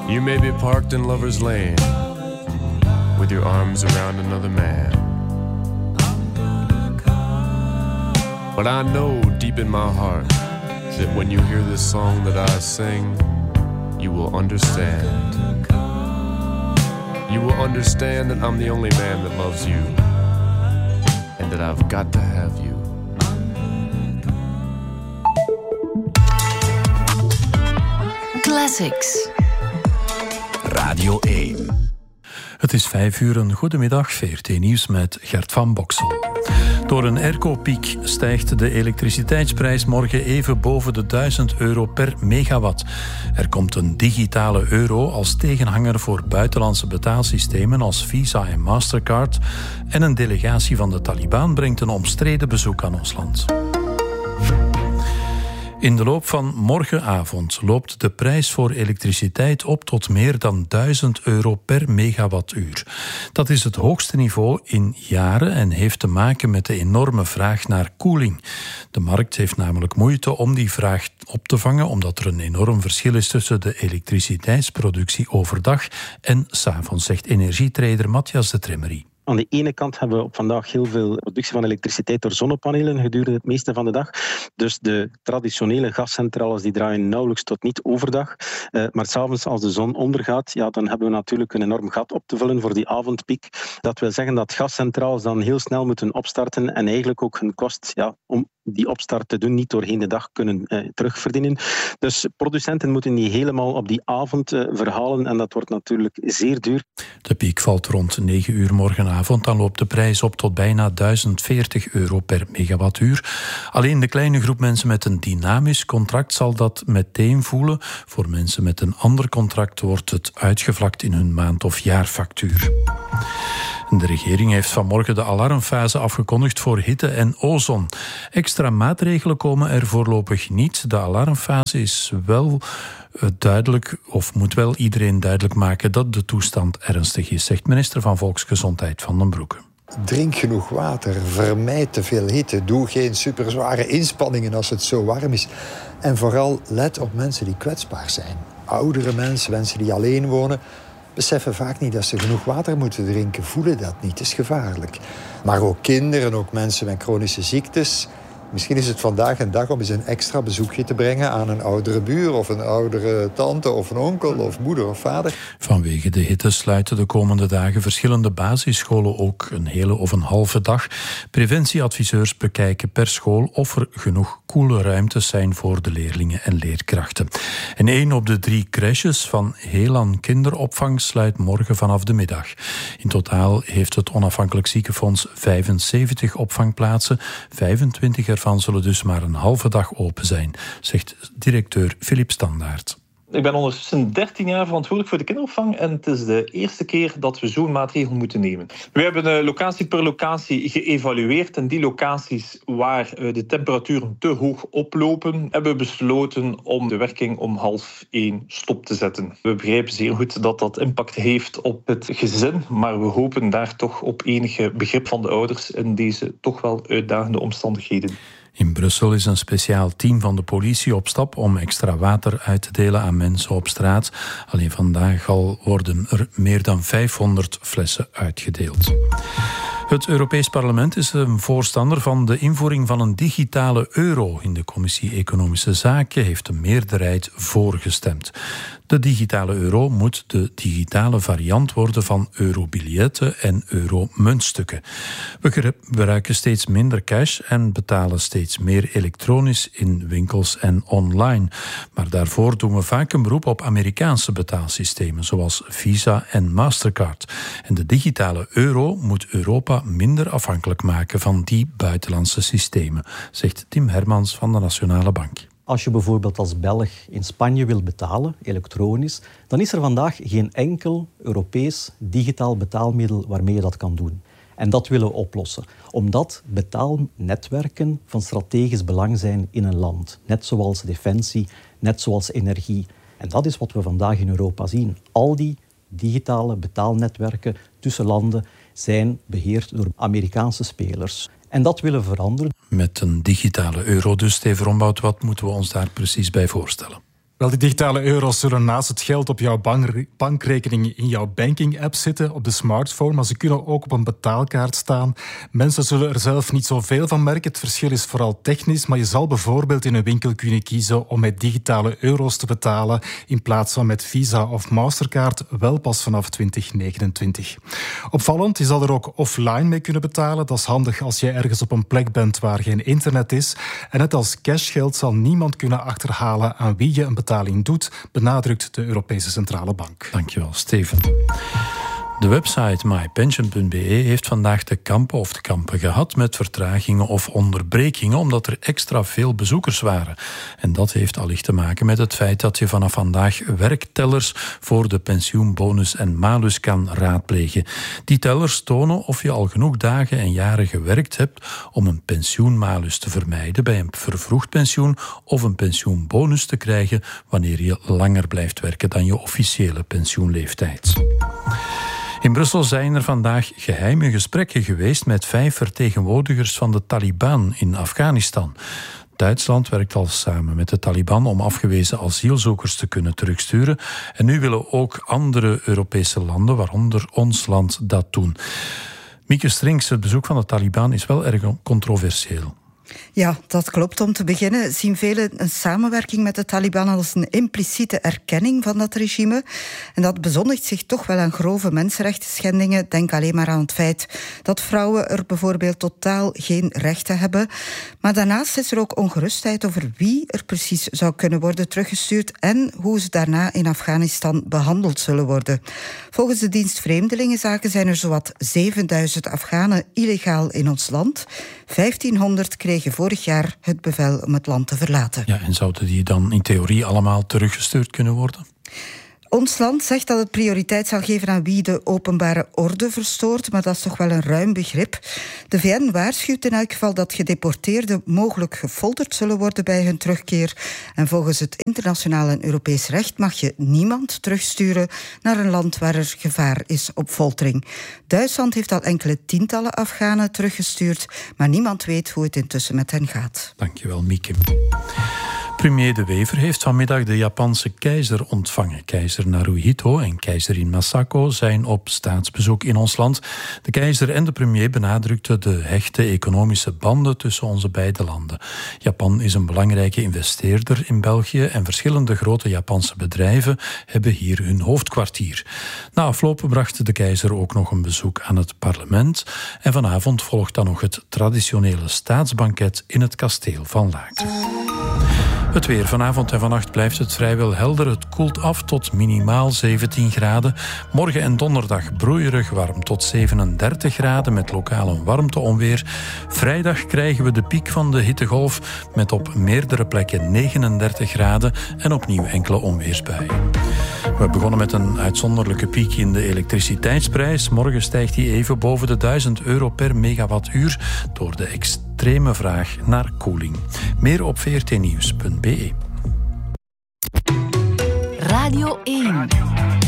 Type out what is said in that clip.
You may be parked in Lover's Lane with your arms around another man. But I know deep in my heart that when you hear this song that I sing, you will understand. You will understand that I'm the only man that loves you and that I've got to have you. Classics. Radio 1. Het is 5:00, een goedemiddag, VRT Nieuws met Gert van Boksel. Door een airco-piek stijgt de elektriciteitsprijs morgen even boven de €1000 per megawatt. Er komt een digitale euro als tegenhanger voor buitenlandse betaalsystemen als Visa en Mastercard. En een delegatie van de Taliban brengt een omstreden bezoek aan ons land. In de loop van morgenavond loopt de prijs voor elektriciteit op tot meer dan €1000 per megawattuur. Dat is het hoogste niveau in jaren en heeft te maken met de enorme vraag naar koeling. De markt heeft namelijk moeite om die vraag op te vangen, omdat er een enorm verschil is tussen de elektriciteitsproductie overdag en 's avonds, zegt energietrader Matthias de Tremmery. Aan de ene kant hebben we op vandaag heel veel productie van elektriciteit door zonnepanelen gedurende het meeste van de dag. Dus de traditionele gascentrales die draaien nauwelijks tot niet overdag. Maar 's avonds als de zon ondergaat, ja, dan hebben we natuurlijk een enorm gat op te vullen voor die avondpiek. Dat wil zeggen dat gascentrales dan heel snel moeten opstarten en eigenlijk ook hun kost om die opstart te doen niet doorheen de dag kunnen terugverdienen. Dus producenten moeten die helemaal op die avond verhalen en dat wordt natuurlijk zeer duur. De piek valt rond 9 uur morgenavond. Dan loopt de prijs op tot bijna €1040 per megawattuur. Alleen de kleine groep mensen met een dynamisch contract zal dat meteen voelen. Voor mensen met een ander contract wordt het uitgevlakt in hun maand- of jaarfactuur. De regering heeft vanmorgen de alarmfase afgekondigd voor hitte en ozon. Extra maatregelen komen er voorlopig niet. De alarmfase is wel duidelijk, of moet wel iedereen duidelijk maken dat de toestand ernstig is, zegt minister van Volksgezondheid Van den Broeke. Drink genoeg water, vermijd te veel hitte, doe geen superzware inspanningen als het zo warm is. En vooral let op mensen die kwetsbaar zijn. Oudere mensen, mensen die alleen wonen, beseffen vaak niet dat ze genoeg water moeten drinken, voelen dat niet, het is gevaarlijk. Maar ook kinderen, ook mensen met chronische ziektes. Misschien is het vandaag een dag om eens een extra bezoekje te brengen aan een oudere buur of een oudere tante of een onkel of moeder of vader. Vanwege de hitte sluiten de komende dagen verschillende basisscholen ook een hele of een halve dag. Preventieadviseurs bekijken per school of er genoeg koele ruimtes zijn voor de leerlingen en leerkrachten. En 1 op de 3 crèches van Helan Kinderopvang sluit morgen vanaf de middag. In totaal heeft het Onafhankelijk Ziekenfonds 75 opvangplaatsen. 25 ervan zullen dus maar een halve dag open zijn, zegt directeur Philip Standaert. Ik ben ondertussen 13 jaar verantwoordelijk voor de kinderopvang en het is de eerste keer dat we zo'n maatregel moeten nemen. We hebben locatie per locatie geëvalueerd en die locaties waar de temperaturen te hoog oplopen, hebben we besloten om de werking om 12:30 stop te zetten. We begrijpen zeer goed dat dat impact heeft op het gezin, maar we hopen daar toch op enige begrip van de ouders in deze toch wel uitdagende omstandigheden. In Brussel is een speciaal team van de politie op stap om extra water uit te delen aan mensen op straat. Alleen vandaag al worden er meer dan 500 flessen uitgedeeld. Het Europees Parlement is een voorstander van de invoering van een digitale euro. In de Commissie Economische Zaken heeft de meerderheid voorgestemd. De digitale euro moet de digitale variant worden van eurobiljetten en euromuntstukken. We gebruiken steeds minder cash en betalen steeds meer elektronisch in winkels en online. Maar daarvoor doen we vaak een beroep op Amerikaanse betaalsystemen, zoals Visa en Mastercard. En de digitale euro moet Europa minder afhankelijk maken van die buitenlandse systemen, zegt Tim Hermans van de Nationale Bank. Als je bijvoorbeeld als Belg in Spanje wil betalen, elektronisch, dan is er vandaag geen enkel Europees digitaal betaalmiddel waarmee je dat kan doen. En dat willen we oplossen, omdat betaalnetwerken van strategisch belang zijn in een land. Net zoals defensie, net zoals energie. En dat is wat we vandaag in Europa zien. Al die digitale betaalnetwerken tussen landen zijn beheerd door Amerikaanse spelers. En dat willen we veranderen. Met een digitale euro dus, Steven Rombout, wat moeten we ons daar precies bij voorstellen? Wel, die digitale euro's zullen naast het geld op jouw bankrekening in jouw banking-app zitten, op de smartphone, maar ze kunnen ook op een betaalkaart staan. Mensen zullen er zelf niet zoveel van merken. Het verschil is vooral technisch, maar je zal bijvoorbeeld in een winkel kunnen kiezen om met digitale euro's te betalen in plaats van met Visa of Mastercard, wel pas vanaf 2029. Opvallend, je zal er ook offline mee kunnen betalen. Dat is handig als je ergens op een plek bent waar geen internet is. En net als cashgeld zal niemand kunnen achterhalen aan wie je een betaling doet, benadrukt de Europese Centrale Bank. Dankjewel, Steven. De website mypension.be heeft vandaag te kampen gehad met vertragingen of onderbrekingen omdat er extra veel bezoekers waren. En dat heeft allicht te maken met het feit dat je vanaf vandaag werktellers voor de pensioenbonus en malus kan raadplegen. Die tellers tonen of je al genoeg dagen en jaren gewerkt hebt om een pensioenmalus te vermijden bij een vervroegd pensioen of een pensioenbonus te krijgen wanneer je langer blijft werken dan je officiële pensioenleeftijd. In Brussel zijn er vandaag geheime gesprekken geweest met 5 vertegenwoordigers van de Taliban in Afghanistan. Duitsland werkt al samen met de Taliban om afgewezen asielzoekers te kunnen terugsturen. En nu willen ook andere Europese landen, waaronder ons land, dat doen. Mieke Strings, het bezoek van de Taliban is wel erg controversieel. Ja, dat klopt. Om te beginnen zien velen een samenwerking met de Taliban als een impliciete erkenning van dat regime. En dat bezondigt zich toch wel aan grove mensenrechtenschendingen. Denk alleen maar aan het feit dat vrouwen er bijvoorbeeld totaal geen rechten hebben. Maar daarnaast is er ook ongerustheid over wie er precies zou kunnen worden teruggestuurd en hoe ze daarna in Afghanistan behandeld zullen worden. Volgens de dienst Vreemdelingenzaken zijn er zowat 7000 Afghanen illegaal in ons land. 1500 kregen vorig jaar het bevel om het land te verlaten. Ja, en zouden die dan in theorie allemaal teruggestuurd kunnen worden? Ons land zegt dat het prioriteit zal geven aan wie de openbare orde verstoort, maar dat is toch wel een ruim begrip. De VN waarschuwt in elk geval dat gedeporteerden mogelijk gefolterd zullen worden bij hun terugkeer. En volgens het internationaal en Europees recht mag je niemand terugsturen naar een land waar er gevaar is op foltering. Duitsland heeft al enkele tientallen Afghanen teruggestuurd, maar niemand weet hoe het intussen met hen gaat. Dankjewel, Mieke. Premier De Wever heeft vanmiddag de Japanse keizer ontvangen. Keizer Naruhito en keizerin Masako zijn op staatsbezoek in ons land. De keizer en de premier benadrukten de hechte economische banden tussen onze beide landen. Japan is een belangrijke investeerder in België en verschillende grote Japanse bedrijven hebben hier hun hoofdkwartier. Na afloop bracht de keizer ook nog een bezoek aan het parlement en vanavond volgt dan nog het traditionele staatsbanket in het kasteel van Laak. Het weer. Vanavond en vannacht blijft het vrijwel helder. Het koelt af tot minimaal 17 graden. Morgen en donderdag broeierig warm tot 37 graden met lokaal een warmteonweer. Vrijdag krijgen we de piek van de hittegolf met op meerdere plekken 39 graden en opnieuw enkele onweersbuien. We begonnen met een uitzonderlijke piek in de elektriciteitsprijs. Morgen stijgt die even boven de €1000 per megawattuur door de extreme vraag naar koeling. Meer op vrtnieuws.be. Radio 1.